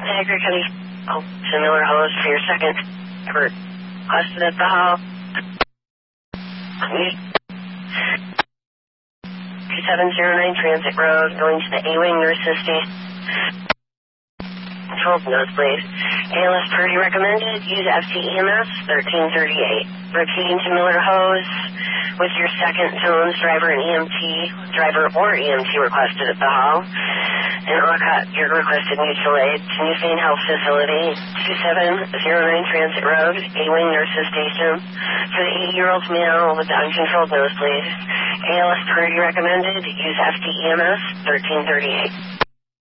Niagara County, to Miller Hose for your second ever requested at the hall. 3709 Transit Road, going to the A-Wing Nurse Station. Controlled nosebleed. ALS Purdy recommended. Use FTEMS 1338. Repeating to Miller Hose with your second tones, driver and EMT, driver or EMT requested at the hall. And Olcott, your requested mutual aid to Newfane Health Facility, 2709 Transit Road, A-Wing Nurses Station, for the 80-year-old male with the uncontrolled nosebleed. ALS Purdy recommended. Use FTEMS 1338.